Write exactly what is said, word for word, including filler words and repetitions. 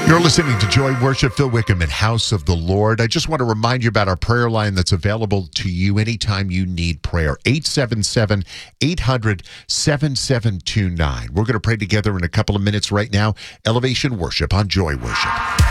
You're listening to Joy Worship, Phil Wickham and House of the Lord. I just want to remind you about our prayer line that's available to you anytime you need prayer. eight seven seven, eight hundred, seven seven two nine. We're going to pray together in a couple of minutes right now. Elevation Worship on Joy Worship.